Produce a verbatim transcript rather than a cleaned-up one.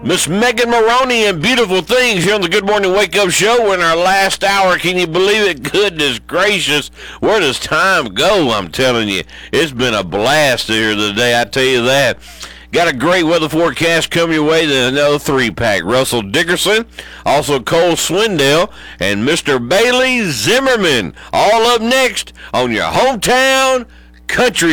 Miss Megan Maroney and Beautiful Things here on the Good Morning Wake Up Show. We're in our last hour. Can you believe it? Goodness gracious. Where does time go? I'm telling you. It's been a blast here today, I tell you that. Got a great weather forecast coming your way. Then another three-pack. Russell Dickerson, also Cole Swindell, and Mister Bailey Zimmerman. All up next on your hometown country